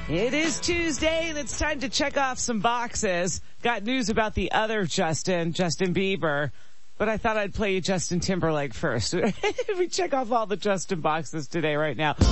It is Tuesday and it's time to check off some boxes. Got news about the other Justin Bieber, but I thought I'd play you Justin Timberlake first. We check off all the Justin boxes today right now.